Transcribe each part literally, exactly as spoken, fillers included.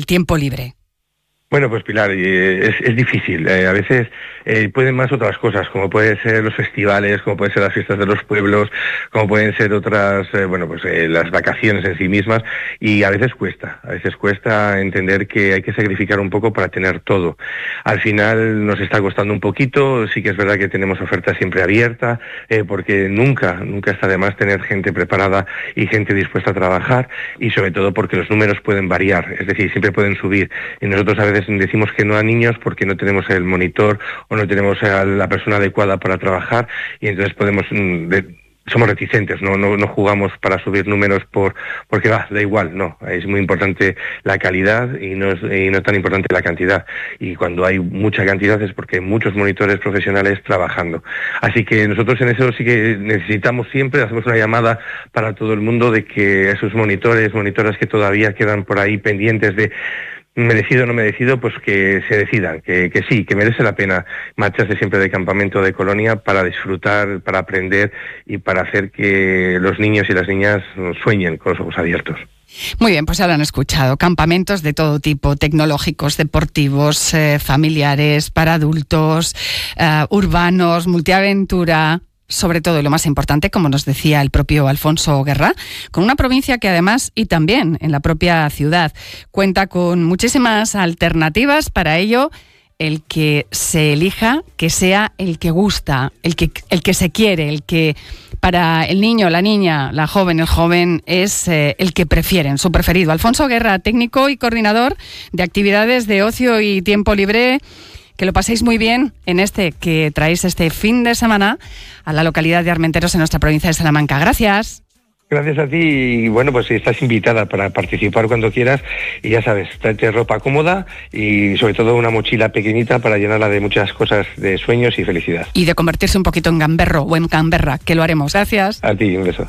el tiempo libre? Bueno, pues Pilar, es, es difícil. Eh, a veces eh, pueden más otras cosas, como pueden ser los festivales, como pueden ser las fiestas de los pueblos, como pueden ser otras, eh, bueno, pues eh, las vacaciones en sí mismas, y a veces cuesta, a veces cuesta entender que hay que sacrificar un poco para tener todo. Al final nos está costando un poquito, sí que es verdad que tenemos oferta siempre abierta, eh, porque nunca, nunca está de más tener gente preparada y gente dispuesta a trabajar, y sobre todo porque los números pueden variar, es decir, siempre pueden subir, y nosotros a veces decimos que no a niños porque no tenemos el monitor o no tenemos a la persona adecuada para trabajar, y entonces podemos de, somos reticentes, no, no no jugamos para subir números por porque va, da igual, no, es muy importante la calidad y no es y no tan importante la cantidad, y cuando hay mucha cantidad es porque hay muchos monitores profesionales trabajando. Así que nosotros en eso sí que necesitamos siempre, hacemos una llamada para todo el mundo de que esos monitores, monitoras que todavía quedan por ahí pendientes de merecido o no merecido, pues que se decidan, que, que sí, que merece la pena marcharse siempre de campamento de colonia para disfrutar, para aprender y para hacer que los niños y las niñas sueñen con los ojos abiertos. Muy bien, pues ya lo han escuchado. Campamentos de todo tipo, tecnológicos, deportivos, eh, familiares, para adultos, eh, urbanos, multiaventura. Sobre todo, y lo más importante, como nos decía el propio Alfonso Guerra, con una provincia que además, y también en la propia ciudad, cuenta con muchísimas alternativas. Para ello, el que se elija, que sea el que gusta, el que, el que se quiere, el que para el niño, la niña, la joven, el joven, es eh, el que prefieren, su preferido. Alfonso Guerra, técnico y coordinador de actividades de ocio y tiempo libre. Que lo paséis muy bien en este que traéis este fin de semana a la localidad de Armenteros en nuestra provincia de Salamanca. Gracias. Gracias a ti, y bueno, pues estás invitada para participar cuando quieras, y ya sabes, tráete ropa cómoda y sobre todo una mochila pequeñita para llenarla de muchas cosas, de sueños y felicidad. Y de convertirse un poquito en gamberro o en gamberra, que lo haremos. Gracias. A ti, un beso.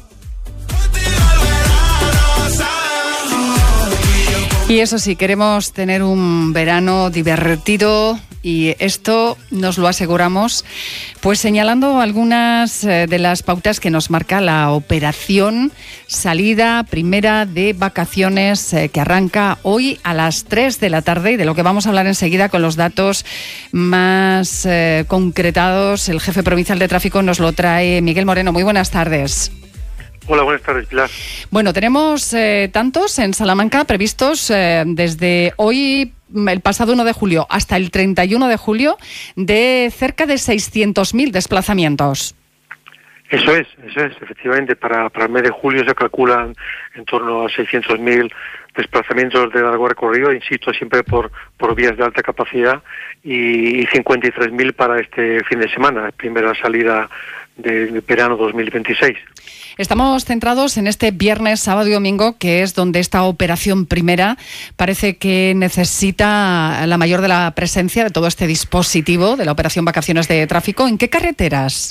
Y eso sí, queremos tener un verano divertido, y esto nos lo aseguramos pues señalando algunas de las pautas que nos marca la operación salida primera de vacaciones, que arranca hoy a las tres de la tarde, y de lo que vamos a hablar enseguida con los datos más eh, concretados. El jefe provincial de tráfico nos lo trae Miguel Moreno. Muy buenas tardes. Hola, buenas tardes, Pilar. Bueno, tenemos eh, tantos en Salamanca previstos eh, desde hoy, el pasado uno de julio, hasta el treinta y uno de julio, de cerca de seiscientos mil desplazamientos. Eso es, eso es, efectivamente. Para, para el mes de julio se calculan en torno a seiscientos mil desplazamientos de largo recorrido, insisto, siempre por, por vías de alta capacidad, y cincuenta y tres mil para este fin de semana, primera salida de verano dos mil veintiséis. Estamos centrados en este viernes, sábado y domingo, que es donde esta operación primera parece que necesita la mayor de la presencia de todo este dispositivo de la operación Vacaciones de Tráfico. ¿En qué carreteras?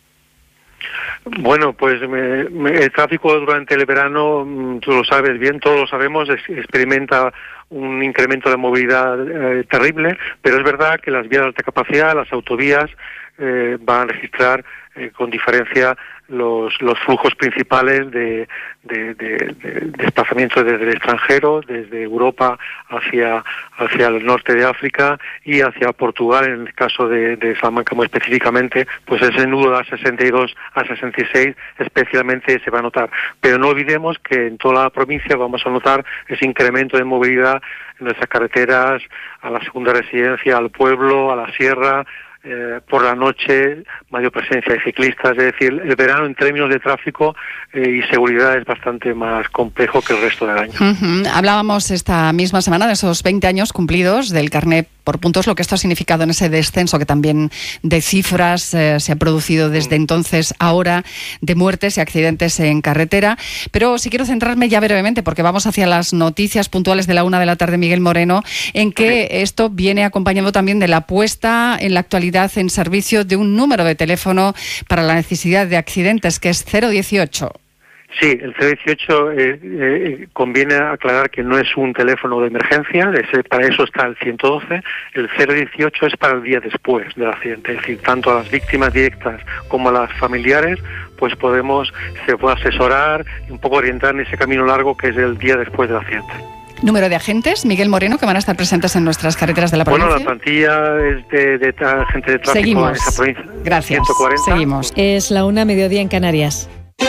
Bueno, pues me, me, el tráfico durante el verano, tú lo sabes bien, todos lo sabemos, es, experimenta un incremento de movilidad eh, terrible, pero es verdad que las vías de alta capacidad, las autovías, eh, van a registrar eh, con diferencia los los flujos principales de, de, de, de desplazamientos desde el extranjero, desde Europa hacia hacia el norte de África y hacia Portugal, en el caso de, de Salamanca muy específicamente, pues ese nudo de A sesenta y dos a sesenta y seis especialmente se va a notar. Pero no olvidemos que en toda la provincia vamos a notar ese incremento de movilidad en nuestras carreteras, a la segunda residencia, al pueblo, a la sierra. Eh, por la noche, mayor presencia de ciclistas. Es decir, el verano en términos de tráfico eh, y seguridad es bastante más complejo que el resto del año. Uh-huh. Hablábamos esta misma semana de esos veinte años cumplidos del carnet por puntos, lo que esto ha significado en ese descenso que también de cifras eh, se ha producido desde entonces ahora, de muertes y accidentes en carretera. Pero sí quiero centrarme ya brevemente, porque vamos hacia las noticias puntuales de la una de la tarde, Miguel Moreno, en que esto viene acompañado también de la puesta en la actualidad en servicio de un número de teléfono para la necesidad de accidentes, que es cero dieciocho. Sí, el cero dieciocho eh, eh, conviene aclarar que no es un teléfono de emergencia, ese, para eso está el ciento doce. El cero dieciocho es para el día después del accidente, es decir, tanto a las víctimas directas como a las familiares, pues podemos, se puede asesorar y un poco orientar en ese camino largo que es el día después del accidente. Número de agentes, Miguel Moreno, que van a estar presentes en nuestras carreteras de la provincia. Bueno, la plantilla es de, de agentes de tráfico Seguimos. en esa provincia. Gracias. ciento cuarenta. Seguimos. Es la una, mediodía en Canarias.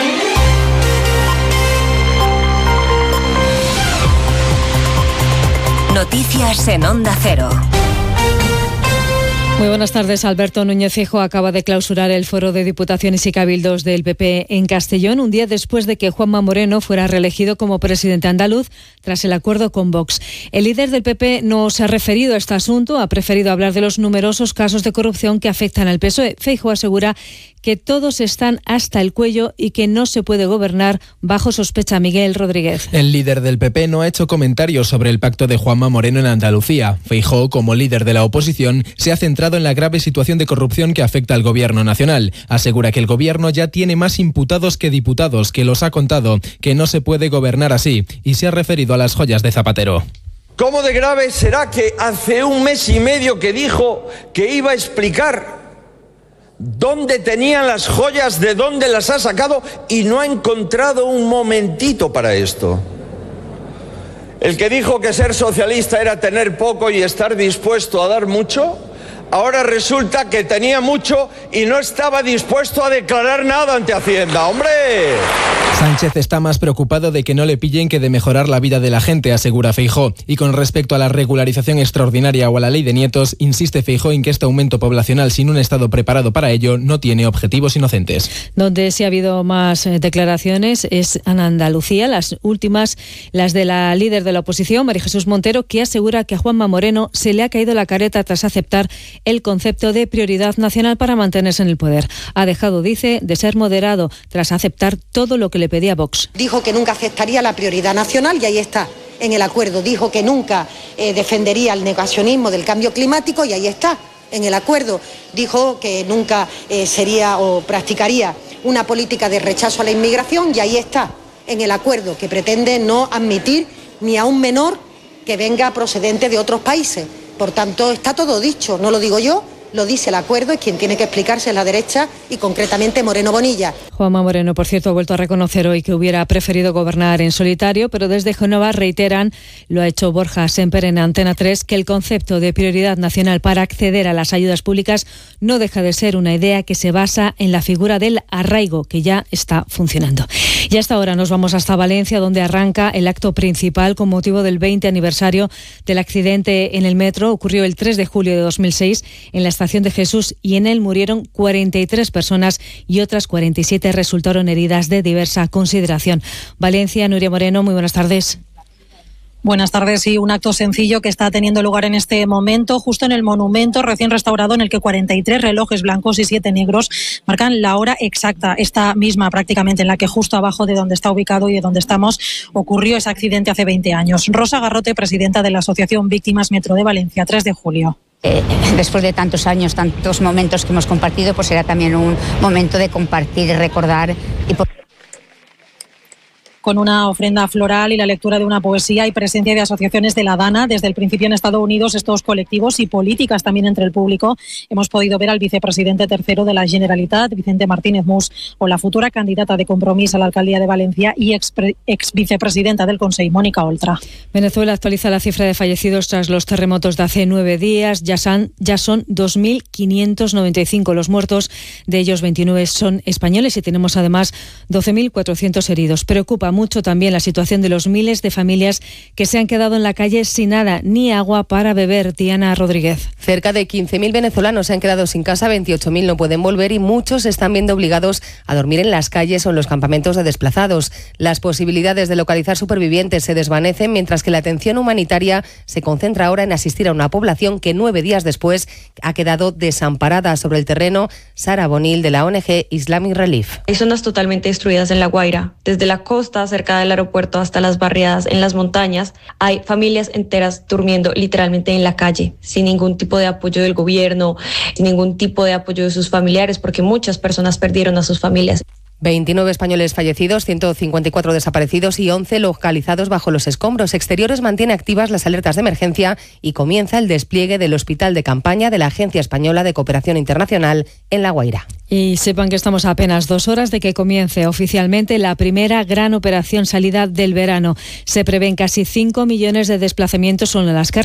Noticias en Onda Cero. Muy buenas tardes. Alberto Núñez Feijóo acaba de clausurar el foro de diputaciones y cabildos del P P en Castellón, un día después de que Juanma Moreno fuera reelegido como presidente andaluz tras el acuerdo con Vox. El líder del P P no se ha referido a este asunto, ha preferido hablar de los numerosos casos de corrupción que afectan al P S O E. Feijóo asegura que todos están hasta el cuello y que no se puede gobernar bajo sospecha. Miguel Rodríguez. El líder del P P no ha hecho comentarios sobre el pacto de Juanma Moreno en Andalucía. Feijóo, como líder de la oposición, se ha centrado en la grave situación de corrupción que afecta al gobierno nacional. Asegura que el gobierno ya tiene más imputados que diputados, que los ha contado, que no se puede gobernar así, y se ha referido a las joyas de Zapatero. ¿Cómo de grave será que hace un mes y medio que dijo que iba a explicar dónde tenían las joyas, de dónde las ha sacado, y no ha encontrado un momentito para esto? El que dijo que ser socialista era tener poco y estar dispuesto a dar mucho, ahora resulta que tenía mucho y no estaba dispuesto a declarar nada ante Hacienda. ¡Hombre! Sánchez está más preocupado de que no le pillen que de mejorar la vida de la gente, asegura Feijóo. Y con respecto a la regularización extraordinaria o a la ley de nietos, insiste Feijóo en que este aumento poblacional sin un Estado preparado para ello no tiene objetivos inocentes. Donde sí ha habido más eh, declaraciones es en Andalucía, las últimas, las de la líder de la oposición, María Jesús Montero, que asegura que a Juanma Moreno se le ha caído la careta tras aceptar el concepto de prioridad nacional para mantenerse en el poder. Ha dejado, dice, de ser moderado tras aceptar todo lo que le pedía Vox. Dijo que nunca aceptaría la prioridad nacional y ahí está, en el acuerdo. Dijo que nunca eh, defendería el negacionismo del cambio climático y ahí está, en el acuerdo. Dijo que nunca eh, sería o practicaría una política de rechazo a la inmigración y ahí está, en el acuerdo, que pretende no admitir ni a un menor que venga procedente de otros países. Por tanto, está todo dicho, no lo digo yo, lo dice el acuerdo, y quien tiene que explicarse es la derecha y concretamente Moreno Bonilla. Juanma Moreno, por cierto, ha vuelto a reconocer hoy que hubiera preferido gobernar en solitario, pero desde Génova reiteran, lo ha hecho Borja Semper en Antena tres, que el concepto de prioridad nacional para acceder a las ayudas públicas no deja de ser una idea que se basa en la figura del arraigo, que ya está funcionando. Y hasta ahora nos vamos hasta Valencia, donde arranca el acto principal con motivo del veinte aniversario del accidente en el metro. Ocurrió el tres de julio de dos mil seis en la estación de Jesús y en él murieron cuarenta y tres personas y otras cuarenta y siete resultaron heridas de diversa consideración. Valencia, Nuria Moreno, muy buenas tardes. Buenas tardes. Sí, un acto sencillo que está teniendo lugar en este momento, justo en el monumento recién restaurado, en el que cuarenta y tres relojes blancos y siete negros marcan la hora exacta, esta misma prácticamente, en la que justo abajo de donde está ubicado y de donde estamos ocurrió ese accidente hace veinte años. Rosa Garrote, presidenta de la Asociación Víctimas Metro de Valencia, tres de julio. Eh, después de tantos años, tantos momentos que hemos compartido, pues era también un momento de compartir y recordar. Y por... Con una ofrenda floral y la lectura de una poesía y presencia de asociaciones de la Dana. Desde el principio en Estados Unidos, estos colectivos y políticas también entre el público. Hemos podido ver al vicepresidente tercero de la Generalitat, Vicente Martínez Mus, o la futura candidata de Compromís a la alcaldía de Valencia y ex, ex vicepresidenta del Consell, Mónica Oltra. Venezuela actualiza la cifra de fallecidos tras los terremotos de hace nueve días. Ya son, ya son dos mil quinientos noventa y cinco los muertos, de ellos veintinueve son españoles y tenemos además doce mil cuatrocientos heridos. Preocupa mucho también la situación de los miles de familias que se han quedado en la calle sin nada ni agua para beber. Diana Rodríguez. Cerca de quince mil venezolanos se han quedado sin casa, veintiocho mil no pueden volver y muchos se están viendo obligados a dormir en las calles o en los campamentos de desplazados. Las posibilidades de localizar supervivientes se desvanecen, mientras que la atención humanitaria se concentra ahora en asistir a una población que nueve días después ha quedado desamparada. Sobre el terreno, Sara Bonil, de la O N G Islamic Relief. Hay zonas totalmente destruidas en La Guaira, desde la costa cerca del aeropuerto hasta las barriadas en las montañas. Hay familias enteras durmiendo literalmente en la calle, sin ningún tipo de apoyo del gobierno, sin ningún tipo de apoyo de sus familiares, porque muchas personas perdieron a sus familias. veintinueve españoles fallecidos, ciento cincuenta y cuatro desaparecidos y once localizados bajo los escombros. Exteriores mantiene activas las alertas de emergencia y comienza el despliegue del hospital de campaña de la Agencia Española de Cooperación Internacional en La Guaira. Y sepan que estamos a apenas dos horas de que comience oficialmente la primera gran operación salida del verano. Se prevén casi cinco millones de desplazamientos en las carreteras.